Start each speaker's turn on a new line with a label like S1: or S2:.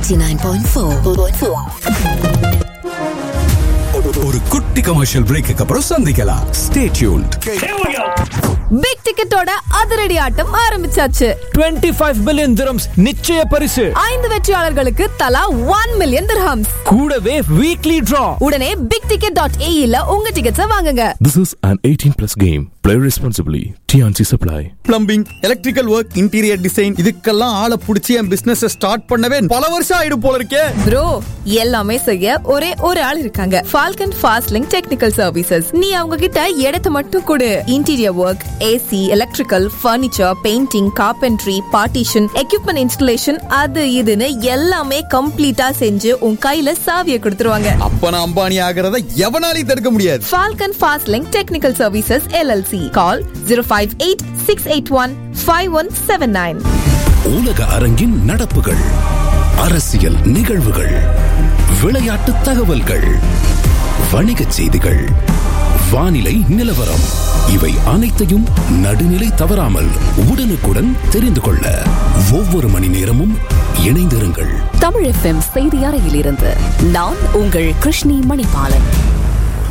S1: 89.4.
S2: ஒரு குட்டி commercial brake அப்புறம் சந்திக்கலாம். Stay tuned.
S3: பிக் டிக்கெட்டோட அதிரடி ஆட்டம் ஆரம்பிச்சாச்சு.
S4: 25 பில்லியன் திரம்ஸ் நிச்சய பரிசு.
S3: 5 வெற்றியாளர்களுக்கு தலா 1 மில்லியன் திர்ஹம்ஸ்.
S4: கூடவே வீக்லி டிரா.
S3: உடனே bigticket.ae ல உங்க டிக்கெட்ஸை வாங்குங்க.
S5: This is an 18+ game. Play responsibly. TNC Supply.
S6: Plumbing, electrical work, interior design இதுக்கெல்லாம் ஆளை புடிச்சு என் பிசினஸ் ஸ்டார்ட் பண்ணவே பல வருஷம் ஆயிடும் போல இருக்கே.
S3: ப்ரோ, எல்லாமே செய்ய ஒரே ஒரு ஆள் இருக்காங்க. Falcon fast link technical services. நீ அவங்க கிட்ட இடத்தை மட்டும் கொடு. Interior work, AC, electrical, furniture, painting, carpentry, partition, equipment installation, அது இதுன்னு எல்லாமே கம்ப்ளீட்டா செஞ்சு உன் கையில சாவியை கொடுத்துருவாங்க.
S6: அப்ப நான் அம்பானி ஆகிறத எவனாலையும் தடுக்க முடியாது.
S3: Falcon fast link technical services LLC. Call 058-681-5179.
S2: உலக அரங்கின் நடப்புகள், அரசியல் நிகழ்வுகள், விளையாட்டு தகவல்கள், வணிகச் செய்திகள், வானிலை நிலவரம், இவை அனைத்தையும் நடுநிலை தவறாமல் உடனுக்குடன் தெரிந்து கொள்ள ஒவ்வொரு மணி நேரமும் இணைந்திருங்கள்.
S1: தமிழ் FM செய்தி அறையிலிருந்து நான் உங்கள் கிருஷ்ணி மணிபாலன்.